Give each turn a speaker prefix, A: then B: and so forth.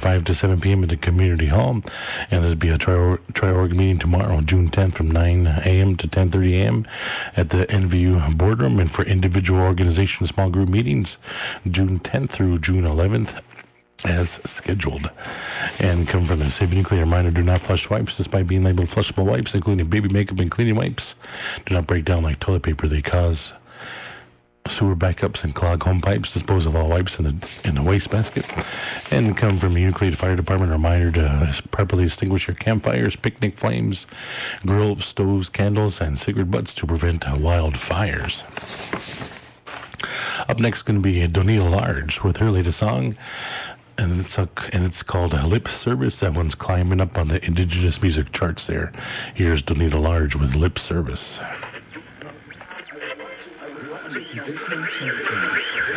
A: 5 to 7 p.m. at the Community Hall. And there'll be a Tri-Org meeting tomorrow, June 10th from 9 a.m. to 10:30 a.m. at the NVU Boardroom. And for individual organization small group meetings, June 10th through June 11th, as scheduled. And come from the Save Nuclear reminder, do not flush wipes despite being labeled flushable wipes, including baby makeup and cleaning wipes. Do not break down like toilet paper. They cause sewer backups and clog home pipes. Dispose of all wipes in the waste basket. And come from the Nuclear Fire Department, a reminder to properly extinguish your campfires, picnic flames, grills, stoves, candles, and cigarette butts to prevent wildfires. Up next is going to be Donita Large with her latest song. And it's called Lip Service. That one's climbing up on the indigenous music charts there. Here's Donita Large with Lip Service.